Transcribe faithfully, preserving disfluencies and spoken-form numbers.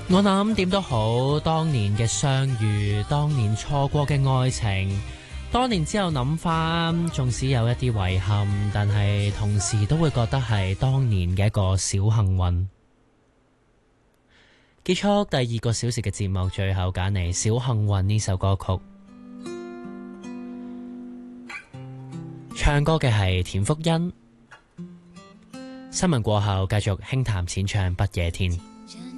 我諗點都好，當年嘅相遇，當年錯過嘅愛情，多年之後諗翻，縱使有一啲遺憾，但係同時都會覺得係當年嘅一個小幸運。結束第二個小時嘅節目，最後揀嚟《小幸運》呢首歌曲，唱歌嘅係田馥甄。新聞過後繼續輕談淺唱不夜天。